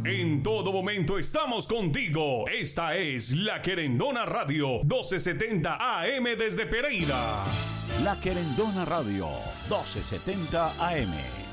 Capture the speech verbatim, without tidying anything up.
En todo momento estamos contigo. Esta es La Querendona Radio, doce setenta A M desde Pereira. La Querendona Radio, doce setenta A M.